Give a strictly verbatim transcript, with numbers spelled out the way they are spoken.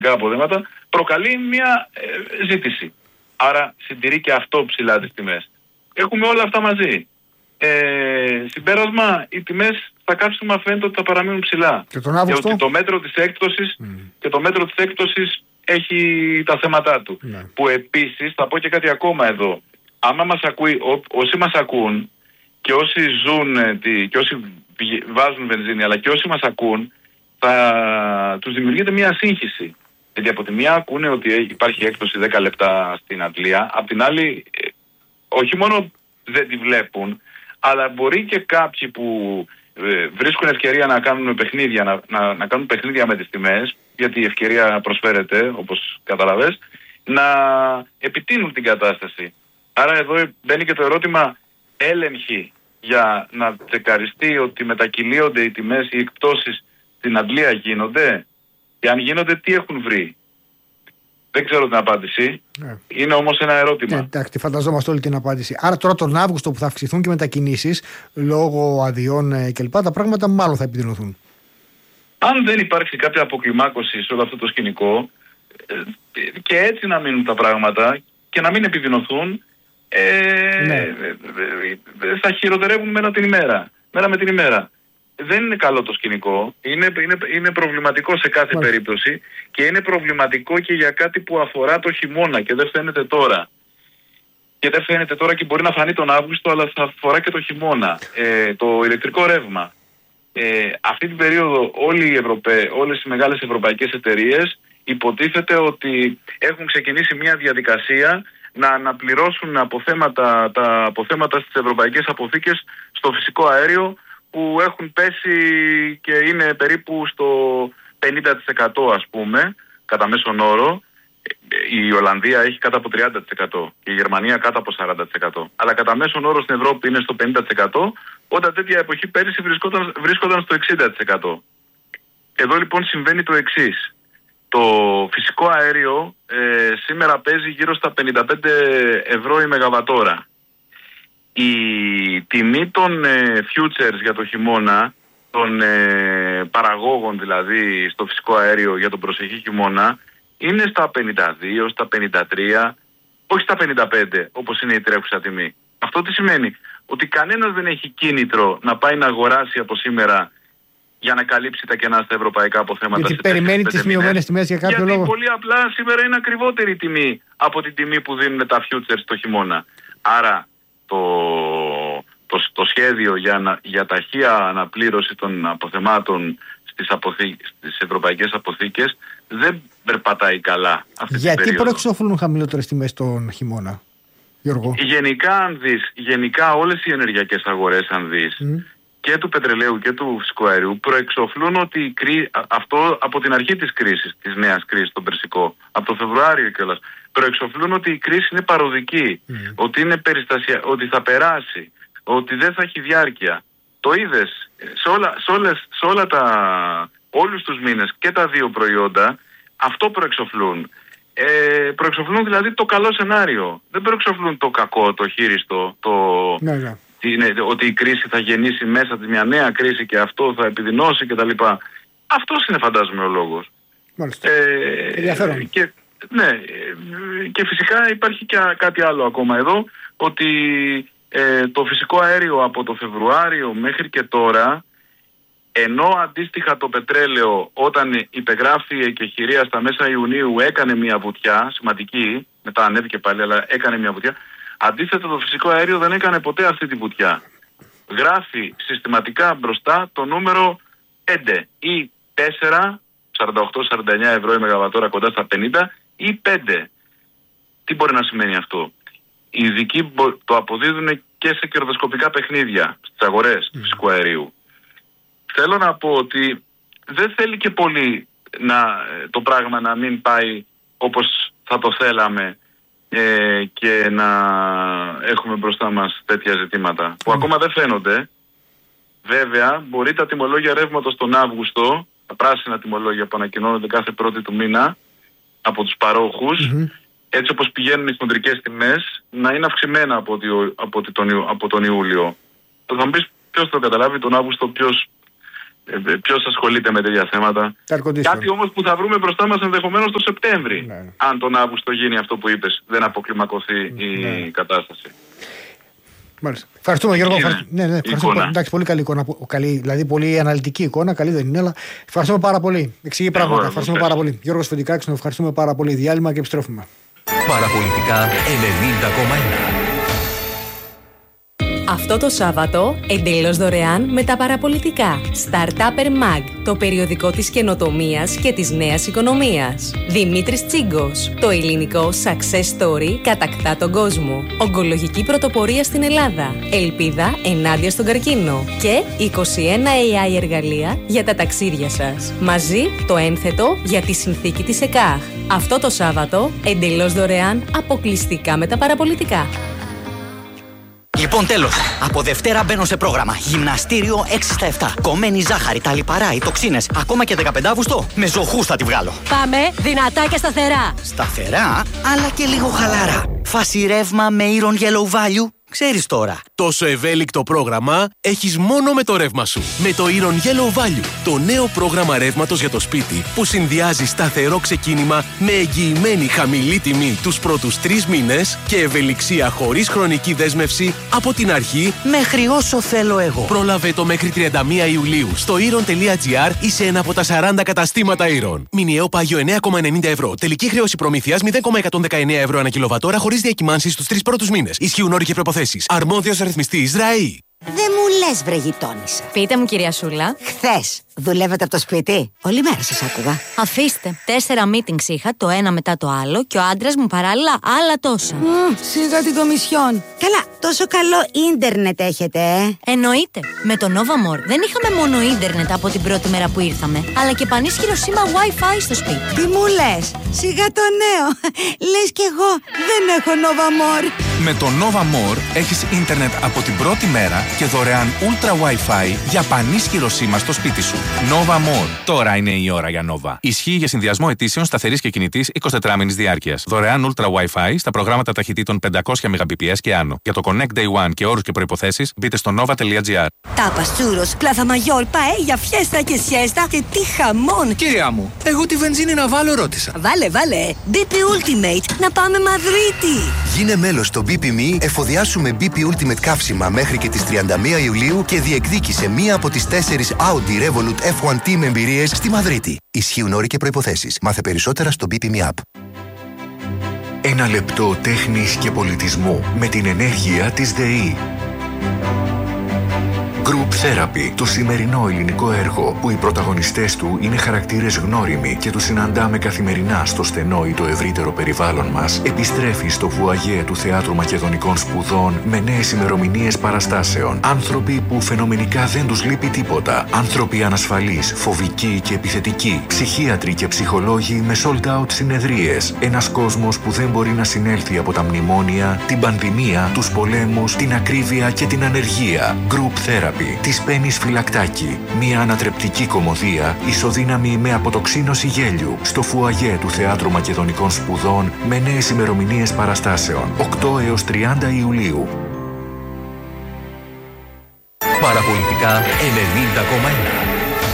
αποδέματα, προκαλεί μια ε, ζήτηση. Άρα συντηρεί και αυτό ψηλά τις τιμές. Έχουμε όλα αυτά μαζί. Ε, συμπέρασμα, οι τιμές στα καύσιμα φαίνεται ότι θα παραμείνουν ψηλά. Και τον Αύγουστο. Και ότι το μέτρο της έκπτωσης, mm. και το μέτρο της έκπτωσης έχει τα θέματα του. Mm. Που επίσης, θα πω και κάτι ακόμα εδώ. Άμα μας ακούει, ό, όσοι μας ακούν και όσοι ζουν και όσοι βάζουν βενζίνη, αλλά και όσοι μας ακούν, θα τους δημιουργείται μια σύγχυση. Γιατί από τη μία ακούνε ότι υπάρχει έκπτωση δέκα λεπτά στην Αγγλία, απ' την άλλη όχι μόνο δεν τη βλέπουν, αλλά μπορεί και κάποιοι που ε, βρίσκουν ευκαιρία να κάνουν παιχνίδια, να, να, να κάνουν παιχνίδια με τις τιμές, γιατί η ευκαιρία προσφέρεται, όπως καταλαβες, να επιτείνουν την κατάσταση. Άρα εδώ μπαίνει και το ερώτημα έλεγχη για να τσεκαριστεί ότι μετακυλίονται οι τιμές, οι εκπτώσεις στην Αγγλία γίνονται, και αν γίνονται τι έχουν βρει. Δεν ξέρω την απάντηση. Ναι. Είναι όμως ένα ερώτημα. Ναι, εντάξει, φανταζόμαστε όλη την απάντηση. Άρα τώρα τον Αύγουστο που θα αυξηθούν και μετακινήσεις λόγω αδειών κλπ. Τα πράγματα μάλλον θα επιδεινωθούν. Αν δεν υπάρξει κάποια αποκλιμάκωση σε όλο αυτό το σκηνικό και έτσι να μείνουν τα πράγματα και να μην επιδεινωθούν, ε, ναι. θα χειροτερεύουν μέρα την ημέρα. Μέρα με την ημέρα. Δεν είναι καλό το σκηνικό, είναι, είναι, είναι προβληματικό σε κάθε Μάλιστα. περίπτωση και είναι προβληματικό και για κάτι που αφορά το χειμώνα και δεν φαίνεται τώρα. Και δεν φαίνεται τώρα και μπορεί να φανεί τον Αύγουστο, αλλά θα αφορά και το χειμώνα. Ε, το ηλεκτρικό ρεύμα. Ε, αυτή την περίοδο όλοι οι Ευρωπαίοι, όλες οι μεγάλες ευρωπαϊκές εταιρείες υποτίθεται ότι έχουν ξεκινήσει μια διαδικασία να αναπληρώσουν αποθέματα, τα αποθέματα στις ευρωπαϊκές αποθήκες στο φυσικό αέριο, που έχουν πέσει και είναι περίπου στο πενήντα τοις εκατό ας πούμε, κατά μέσον όρο. Η Ολλανδία έχει κάτω από τριάντα τοις εκατό και η Γερμανία κάτω από σαράντα τοις εκατό. Αλλά κατά μέσον όρο στην Ευρώπη είναι στο πενήντα τοις εκατό, όταν τέτοια εποχή πέρυσι βρισκόταν, βρίσκονταν στο εξήντα τοις εκατό. Εδώ λοιπόν συμβαίνει το εξής. Το φυσικό αέριο ε, σήμερα παίζει γύρω στα πενήντα πέντε ευρώ η μεγαβατόρα. Η τιμή των ε, futures για το χειμώνα, των ε, παραγόγων δηλαδή στο φυσικό αέριο για τον προσεχή χειμώνα, είναι στα πενήντα δύο, στα πενήντα τρία, όχι στα πενήντα πέντε όπως είναι η τρέχουσα τιμή. Αυτό τι σημαίνει? Ότι κανένας δεν έχει κίνητρο να πάει να αγοράσει από σήμερα για να καλύψει τα κενά στα ευρωπαϊκά αποθέματα. Γιατί περιμένει τις μειωμένες τιμές για κάποιο Γιατί λόγο. Γιατί πολύ απλά σήμερα είναι ακριβότερη τιμή από την τιμή που δίνουν τα futures το χειμώνα. Άρα το, το, το σχέδιο για, να, για ταχεία αναπλήρωση των αποθεμάτων στις, αποθή, στις ευρωπαϊκές αποθήκες δεν περπατάει καλά αυτή την περίοδο. Γιατί προεξόφλουν χαμηλότερες τιμές τον χειμώνα, Γιώργο? Γενικά, αν δεις, γενικά όλες οι ενεργειακές αγορές, αν δεις, mm. και του πετρελαίου και του φυσικού αερίου, προεξοφλούν ότι η κρί... αυτό από την αρχή της κρίσης, της νέας κρίσης, τον περσικό, από το Φεβρουάριο κιόλας, προεξοφλούν ότι η κρίση είναι παροδική, mm. ότι, είναι περιστασια... ότι θα περάσει, ότι δεν θα έχει διάρκεια. Το είδες σε όλα, σε όλες, σε όλα τα, όλους τους μήνες και τα δύο προϊόντα, αυτό προεξοφλούν. Ε, προεξοφλούν δηλαδή το καλό σενάριο. Δεν προεξοφλούν το κακό, το χείριστο, το... Ναι, ναι. Είναι, ότι η κρίση θα γεννήσει μέσα της μια νέα κρίση και αυτό θα επιδεινώσει κτλ. Αυτός είναι φαντάζομαι ο λόγος. Μάλιστα. Ε, Ενδιαφέρον. Και, ναι, και φυσικά υπάρχει και κάτι άλλο ακόμα εδώ, ότι ε, το φυσικό αέριο από το Φεβρουάριο μέχρι και τώρα, ενώ αντίστοιχα το πετρέλαιο όταν υπεγράφει η εκεχηρία στα μέσα Ιουνίου έκανε μια βουτιά σημαντική, μετά ανέβηκε πάλι αλλά έκανε μια βουτιά, αντίθετα το φυσικό αέριο δεν έκανε ποτέ αυτή τη βουτιά. Γράφει συστηματικά μπροστά το νούμερο πέντε ή τέσσερα, σαράντα οκτώ σαράντα εννιά ευρώ η μεγαβατόρα κοντά στα πενήντα ή πέντε. Τι μπορεί να σημαίνει αυτό? Οι ειδικοί το αποδίδουν και σε κερδοσκοπικά παιχνίδια στις αγορές του φυσικού αερίου. Θέλω να πω ότι δεν θέλει και πολύ να, το πράγμα να μην πάει όπως θα το θέλαμε ε, και να έχουμε μπροστά μας τέτοια ζητήματα που mm. ακόμα δεν φαίνονται. Βέβαια μπορεί τα τιμολόγια ρεύματος τον Αύγουστο, τα πράσινα τιμολόγια που ανακοινώνονται κάθε πρώτη του μήνα από τους παρόχους, mm-hmm. έτσι όπως πηγαίνουν οι χοντρικές τιμές, να είναι αυξημένα από, ότι, από, ότι τον, από τον Ιούλιο. Θα μου πεις ποιος το καταλάβει τον Αύγουστο, ποιος Ε, ποιος ασχολείται με τέτοια θέματα. Κάτι όμως που θα βρούμε μπροστά μας ενδεχομένως το Σεπτέμβρη. Ναι. Αν τον Αύγουστο γίνει αυτό που είπες, δεν αποκλιμακωθεί ναι. η κατάσταση. Μάλιστα. Ευχαριστούμε Γιώργο. Ευχαριστούμε. Ναι, ναι, ευχαριστούμε. Εντάξει, πολύ καλή εικόνα. Καλή, δηλαδή πολύ αναλυτική εικόνα. Καλή δεν είναι, αλλά ευχαριστούμε πάρα πολύ. Εξηγεί πράγματα. Ευχαριστούμε πάρα πολύ. Γιώργος Φεντικάκης, ευχαριστούμε πάρα πολύ. Διάλειμμα και επιστρέφουμε. Παραπολιτικά ενενήντα κόμμα ένα. Αυτό το Σάββατο, εντελώς δωρεάν με τα παραπολιτικά. Startupper Mag, το περιοδικό της καινοτομίας και της νέας οικονομίας. Δημήτρης Τσίγκος, το ελληνικό success story κατακτά τον κόσμο. Ογκολογική πρωτοπορία στην Ελλάδα. Ελπίδα ενάντια στον καρκίνο. Και είκοσι ένα έι άι εργαλεία για τα ταξίδια σας. Μαζί το ένθετο για τη συνθήκη της ΕΚΑΧ. Αυτό το Σάββατο, εντελώς δωρεάν, αποκλειστικά με τα παραπολιτικά. Λοιπόν, τέλος. Από Δευτέρα μπαίνω σε πρόγραμμα. Γυμναστήριο έξι στα επτά. Κομμένη ζάχαρη, τα λιπαρά, οι τοξίνες. Ακόμα και δεκαπέντε Αυγούστου. Με ζωχούς θα τη βγάλω. Πάμε δυνατά και σταθερά. Σταθερά, αλλά και λίγο χαλάρα. Φάση ρεύμα με Iron Yellow Value. Ξέρεις τώρα. Τόσο ευέλικτο πρόγραμμα έχεις μόνο με το ρεύμα σου. Με το Iron Yellow Value, το νέο πρόγραμμα ρεύματος για το σπίτι που συνδυάζει σταθερό ξεκίνημα με εγγυημένη χαμηλή τιμή τους πρώτους τρεις μήνες και ευελιξία χωρίς χρονική δέσμευση από την αρχή μέχρι όσο θέλω εγώ. Πρόλαβε το μέχρι τριάντα μία Ιουλίου στο iron τελεία gr ή σε ένα από τα σαράντα καταστήματα Iron. Μηνιαίο πάγιο εννέα κόμμα ενενήντα ευρώ. Τελική χρέωση προμήθειας μηδέν κόμμα εκατόν δεκαεννέα ευρώ ανά κιλοβατόρα χωρίς διακυμάνσεις στους τρεις πρώτους μήνες. Ισχύουν όροι και προϋποθέσεις. Αρμόδιος ρυθμιστής ΡΑΗ. Δεν μου λες, βρε γειτόνισσα. Πείτε μου, κυρία Σούλα. Χθες δουλεύετε από το σπίτι? Όλη μέρα σας άκουγα. Αφήστε. Τέσσερα meetings είχα, το ένα μετά το άλλο, και ο άντρας μου παράλληλα άλλα τόσα. Mm, σιγά την κομισιόν. Καλά, τόσο καλό ίντερνετ έχετε, ε. Εννοείται. Με το Nova More δεν είχαμε μόνο ίντερνετ από την πρώτη μέρα που ήρθαμε, αλλά και πανίσχυρο σήμα Wi-Fi στο σπίτι. Τι μου λες? Σιγά το νέο. Λες κι εγώ δεν έχω Nova More. Με το Nova More έχεις ίντερνετ από την πρώτη μέρα και δωρεάν Ultra Wi-Fi για πανίσχυρο σήμα στο σπίτι σου. Nova More. Τώρα είναι η ώρα για Nova. Ισχύει για συνδυασμό αιτήσεων σταθερής και κινητής εικοσιτετράμηνης διάρκειας. Δωρεάν Ultra Wi-Fi στα προγράμματα ταχυτήτων πεντακόσια Mbps και άνω. Για το Connect Day One και όρους και προϋποθέσεις μπείτε στο nova τελεία gr. Τάπας, τσούρος, πλάθα μαγιόρ, παέ, φιέστα και σιέστα και τι χαμόν. Κυρία μου, εγώ τη βενζίνη να βάλω ρώτησα. Βάλε, βάλε. μπι πι Ultimate, να πάμε Μαδρίτη. Γίνε μέλος στο μπι πι Me, εφοδιάσουμε μπι πι Ultimate καύσιμα μέχρι και τις τριάντα μία Ιουλίου και διεκδίκησε μία από τις τέσσερις Audi Revolut εφ ουάν Team εμπειρίες στη Μαδρίτη. Ισχύουν όροι και προϋποθέσεις. Μάθε περισσότερα στο μπι πι Me App. Ένα λεπτό τέχνης και πολιτισμού με την ενέργεια της ΔΕΗ. Group Therapy, το σημερινό ελληνικό έργο που οι πρωταγωνιστές του είναι χαρακτήρες γνώριμοι και τους συναντάμε καθημερινά στο στενό ή το ευρύτερο περιβάλλον μας, επιστρέφει στο βουαγέ του Θεάτρου Μακεδονικών Σπουδών με νέες ημερομηνίες παραστάσεων. Άνθρωποι που φαινομενικά δεν τους λείπει τίποτα. Άνθρωποι ανασφαλείς, φοβικοί και επιθετικοί. Ψυχίατροι και ψυχολόγοι με sold out συνεδρίες. Ένας κόσμος που δεν μπορεί να συνέλθει από τα μνημόνια, την πανδημία, τους πολέμους, την ακρίβεια και την ανεργία. Group Therapy. Της Πένης Φυλακτάκη. Μια ανατρεπτική κωμωδία ισοδύναμη με αποτοξίνωση γέλιου στο φουαγέ του Θεάτρου Μακεδονικών Σπουδών με νέες ημερομηνίες παραστάσεων οκτώ έως τριάντα Ιουλίου. Παραπολιτικά ενενήντα κόμμα ένα.